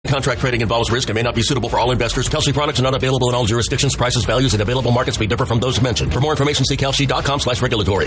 Contract trading involves risk and may not be suitable for all investors. Kalshi products are not available in all jurisdictions. Prices, values, and available markets may differ from those mentioned. For more information, see kalshi.com/regulatory.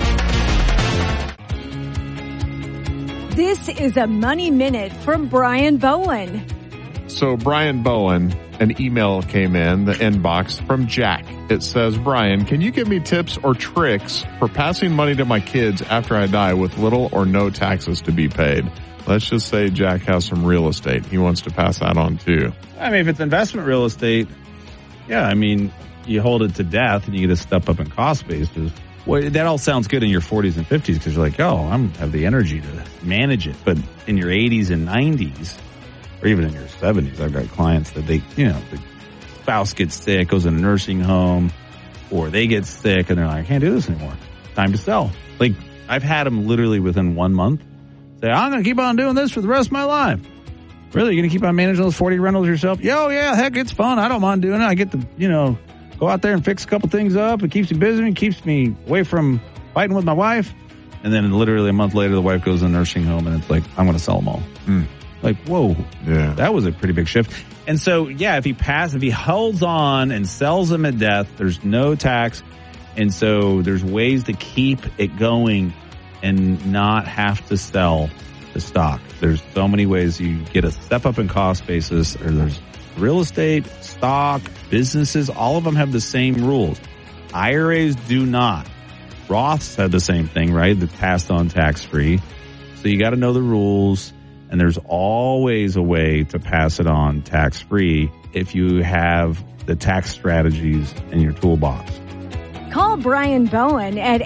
This is a Money Minute from Brian Bowen. So Brian Bowen, an email came in the inbox from Jack. It says, Brian, can you give me tips or tricks for passing money to my kids after I die with little or no taxes to be paid? Let's just say Jack has some real estate. He wants to pass that on too. I mean, if it's investment real estate, yeah, I mean, you hold it to death and you get to step up in cost basis. Well, that all sounds good in your 40s and 50s because you're like, oh, I have the energy to manage it. But in your 80s and 90s, or even in your 70s, I've got clients that the spouse gets sick, goes in a nursing home, or they get sick and they're like, I can't do this anymore. Time to sell. Like, I've had them literally within 1 month say, I'm going to keep on doing this for the rest of my life. Really? You're going to keep on managing those 40 rentals yourself? Yeah, heck, it's fun. I don't mind doing it. I get to, go out there and fix a couple things up. It keeps me busy and keeps me away from fighting with my wife. And then literally a month later, the wife goes in a nursing home and it's like, I'm going to sell them all. Like, whoa, yeah, that was a pretty big shift. And so, yeah, if he holds on and sells them at death, there's no tax. And so there's ways to keep it going and not have to sell the stock. There's so many ways you get a step up in cost basis, or there's real estate, stock, businesses, all of them have the same rules. IRAs do not. Roths have the same thing, right? They're passed on tax free. So you got to know the rules, and there's always a way to pass it on tax free if you have the tax strategies in your toolbox. Call Brian Bowen at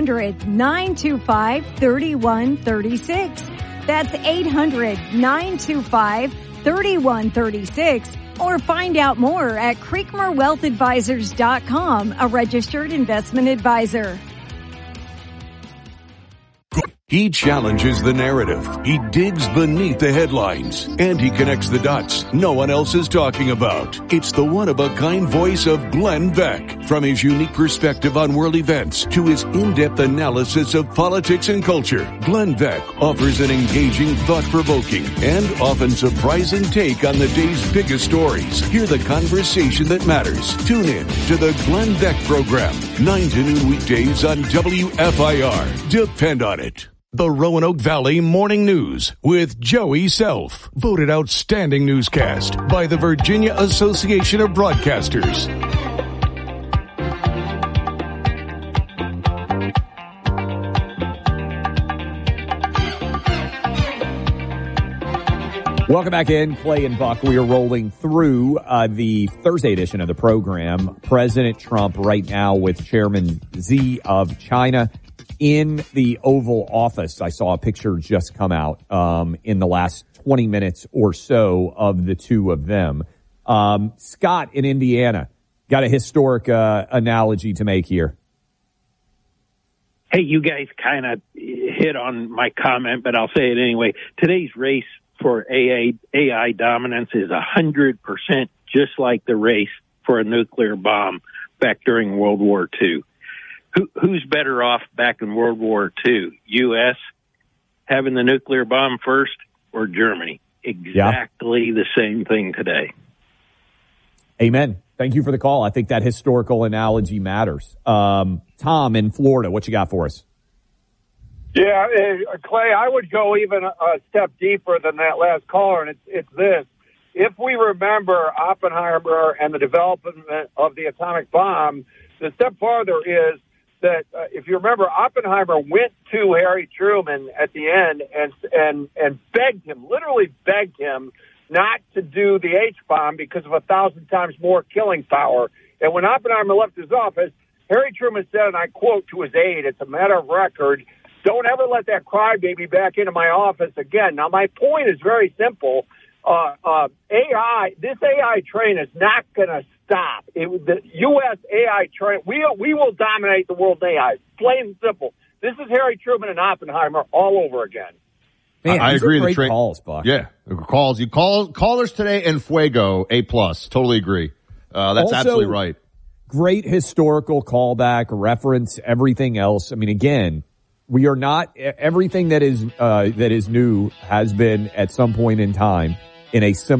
800-925-3136. That's 800-925-3136. Or find out more at CreekmoreWealthAdvisors.com, a registered investment advisor. He challenges the narrative. He digs beneath the headlines. And he connects the dots no one else is talking about. It's the one-of-a-kind voice of Glenn Beck. From his unique perspective on world events to his in-depth analysis of politics and culture, Glenn Beck offers an engaging, thought-provoking, and often surprising take on the day's biggest stories. Hear the conversation that matters. Tune in to the Glenn Beck Program, 9 to noon weekdays on WFIR. Depend on it. The Roanoke Valley Morning News with Joey Self. Voted Outstanding Newscast by the Virginia Association of Broadcasters. Welcome back in, Clay and Buck. We are rolling through the Thursday edition of the program. President Trump right now with Chairman Xi of China in the Oval Office. I saw a picture just come out in the last 20 minutes or so of the two of them. Scott in Indiana, got a historic analogy to make here. Hey, you guys kind of hit on my comment, but I'll say it anyway. Today's race for AI dominance is 100% just like the race for a nuclear bomb back during World War II. Who's better off back in World War II? U.S. having the nuclear bomb first or Germany? Exactly the same thing today. Amen. Thank you for the call. I think that historical analogy matters. Tom in Florida, what you got for us? Yeah, Clay, I would go even a step deeper than that last caller, and it's this. If we remember Oppenheimer and the development of the atomic bomb, the step farther is that if you remember, Oppenheimer went to Harry Truman at the end and begged him, literally begged him, not to do the H-bomb because of 1,000 times more killing power. And when Oppenheimer left his office, Harry Truman said, and I quote to his aide, it's a matter of record, don't ever let that crybaby back into my office again. Now, my point is very simple. This AI train is not going to stop. The U.S. AI train, we will dominate the world AI. Plain and simple. This is Harry Truman and Oppenheimer all over again. Man, I agree. Great the train calls, Buck. Yeah, calls. You callers today and Fuego A+. Totally agree. That's also, absolutely right. Great historical callback, reference, everything else. I mean, again, we are not everything that is new has been at some point in time in a similar